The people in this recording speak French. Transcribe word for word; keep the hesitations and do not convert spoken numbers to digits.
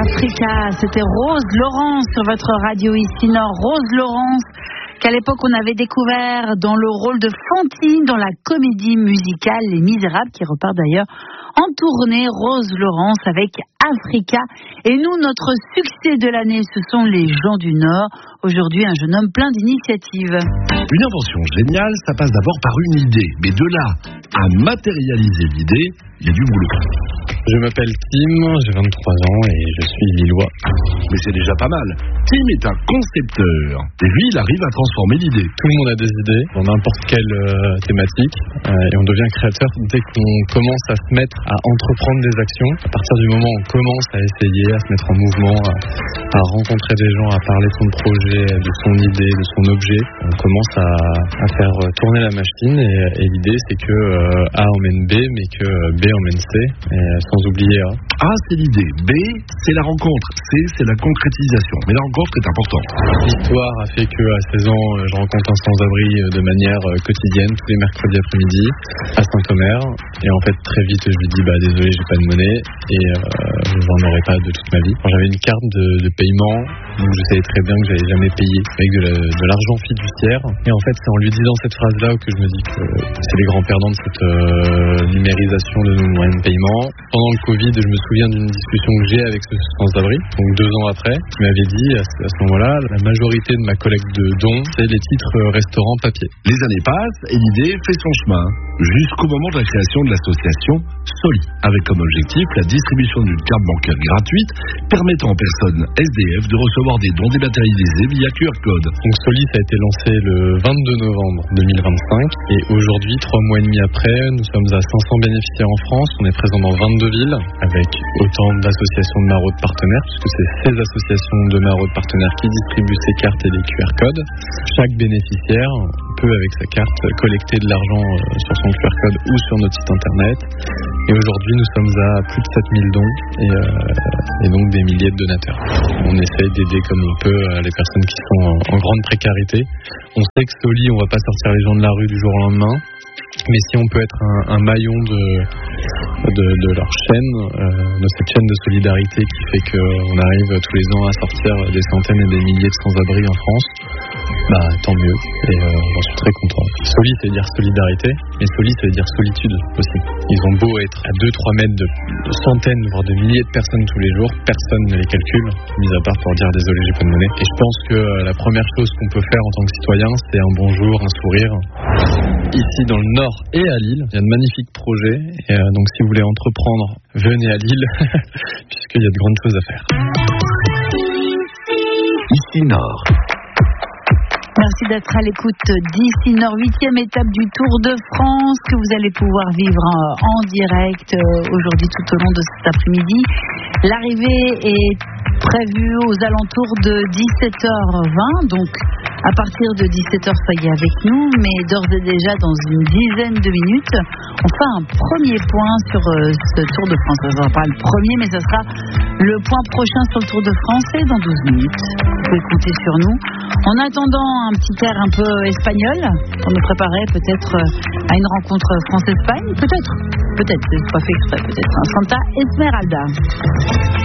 Africa, c'était Rose Laurence sur votre radio ici Nord. Rose Laurence, qu'à l'époque on avait découvert dans le rôle de Fantine dans la comédie musicale Les Misérables, qui repart d'ailleurs en tournée. Rose Laurence avec Africa. Et nous, notre succès de l'année, ce sont les gens du Nord. Aujourd'hui, un jeune homme plein d'initiatives. Une invention géniale, ça passe d'abord par une idée. Mais de là à matérialiser l'idée, il y a du boulot. Je m'appelle Tim, j'ai vingt-trois ans et je suis lillois. Mais c'est déjà pas mal. Tim est un concepteur. Et lui, il arrive à transformer l'idée. Tout le monde a des idées dans n'importe quelle euh, thématique. Euh, et on devient créateur dès qu'on commence à se mettre à entreprendre des actions. À partir du moment où on commence à essayer, à se mettre en mouvement, à, à rencontrer des gens, à parler de son projet, de son idée, de son objet, on commence à, à faire tourner la machine. Et, et l'idée, c'est que euh, A emmène B, mais que B emmène C. Et, sans oublier A. A, c'est l'idée. B, c'est la rencontre. C, c'est la concrétisation. Mais la rencontre est importante. L'histoire a fait qu'à seize ans, je rencontre un sans-abri de manière quotidienne, tous les mercredis après-midi, à Saint-Omer. Et en fait, très vite, je lui dis, bah désolé, j'ai pas de monnaie. Et euh, je n'en aurai pas de toute ma vie. Quand j'avais une carte de, de paiement, donc je savais très bien que j'allais jamais payer avec de, la, de l'argent fiduciaire. Et en fait, c'est en lui disant cette phrase-là que je me dis que c'est les grands perdants de cette euh, numérisation de nos moyens de paiement. Pendant le Covid, je me souviens d'une discussion que j'ai avec ce sans-abri, donc deux ans après, qui m'avait dit à ce, à ce moment-là, la majorité de ma collecte de dons, c'est les titres restaurants papier. Les années passent et l'idée fait son chemin, jusqu'au moment de la création de l'association Soli, avec comme objectif la distribution d'une carte bancaire gratuite permettant aux personnes S D F de recevoir des dons dématérialisés via Q R code. Donc Soli, ça a été lancé le vingt-deux novembre deux mille vingt-cinq et aujourd'hui, trois mois et demi après, nous sommes à cinq cents bénéficiaires en France. On est présent dans vingt-deux villes avec autant d'associations de maraudes partenaires, puisque c'est ces associations de maraudes partenaires qui distribuent ces cartes et les Q R codes. Chaque bénéficiaire peut, avec sa carte, collecter de l'argent sur son Q R code ou sur notre site internet. Et aujourd'hui, nous sommes à plus de sept mille dons et, euh, et donc des milliers de donateurs. On essaye d'aider comme on peut les personnes qui sont en, en grande précarité. On sait que Soli, on ne va pas sortir les gens de la rue du jour au lendemain. Mais si on peut être un, un maillon de, de, de leur chaîne, euh, de cette chaîne de solidarité qui fait qu'on arrive tous les ans à sortir des centaines et des milliers de sans-abri en France, bah tant mieux, et euh, j'en suis très content. Soli, ça veut dire solidarité, et Soli, ça veut dire solitude aussi. Ils ont beau être à deux trois mètres de, de centaines, voire de milliers de personnes tous les jours, personne ne les calcule, mis à part pour dire désolé, j'ai pas de monnaie. Et je pense que la première chose qu'on peut faire en tant que citoyen, c'est un bonjour, un sourire. Ici dans le Nord et à Lille, il y a de magnifiques projets, et euh, donc si vous voulez entreprendre, venez à Lille, puisqu'il y a de grandes choses à faire. Ici Nord. Merci d'être à l'écoute d'Ici Nord, huitième étape du Tour de France que vous allez pouvoir vivre en direct aujourd'hui tout au long de cet après-midi. L'arrivée est prévue aux alentours de dix-sept heures vingt, donc à partir de dix-sept heures soyez avec nous, mais d'ores et déjà dans une dizaine de minutes, on fait un premier point sur ce Tour de France. Ce ne sera pas le premier, mais ce sera le point prochain sur le Tour de France et dans douze minutes. Vous pouvez compter sur nous. En attendant, un petit air un peu espagnol pour nous préparer peut-être à une rencontre France-Espagne. Peut-être, peut-être, c'est pas fait exprès, peut-être. Un Santa Esmeralda.